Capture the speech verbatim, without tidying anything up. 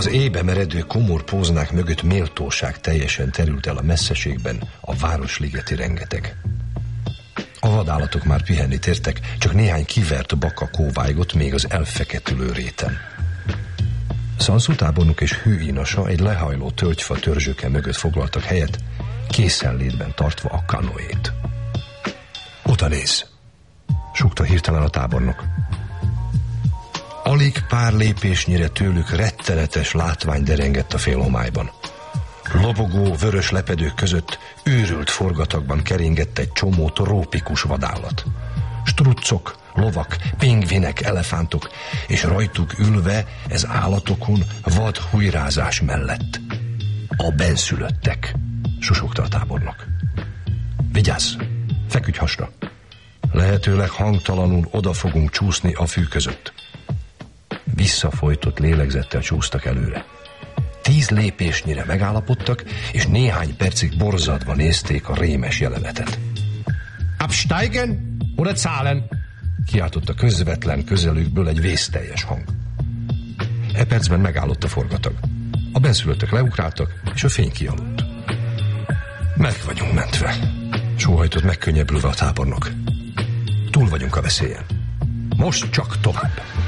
Az éjbe meredő komor póznák mögött méltóság teljesen terült el a messzeségben a városligeti rengeteg. A vadállatok már pihenni tértek, csak néhány kivert baka kóvájgott még az elfeketülő réten. Szanszú tábornok és hőinasa egy lehajló tölgyfa törzsöke mögött foglaltak helyet, készenlétben tartva a kanoét. Oda néz! Súgta hirtelen a tábornok. Alig pár lépésnyire tőlük rettenetes látvány derengett a félhomályban. Lobogó, vörös lepedők között őrült forgatagban keringett egy csomó trópikus vadállat. Struccok, lovak, pingvinek, elefántok, és rajtuk ülve ez állatokon vad hujrázás mellett. A benszülöttek, susogta a tábornok. Vigyázz, feküdj hasra. Lehetőleg hangtalanul oda fogunk csúszni a fű között. Visszafolytott lélegzettel csúsztak előre. Tíz lépésnyire megállapodtak, és néhány percig borzadva nézték a rémes jelenetet. Absteigen oder zahlen? Kiáltott a közvetlen közelükből egy vészteljes hang. E percben megállott a forgatag. A benszülöttek leugráltak, és a fény kialudt. Meg vagyunk mentve, sóhajtott megkönnyebbülve a tábornok. Túl vagyunk a veszélyen. Most csak tovább.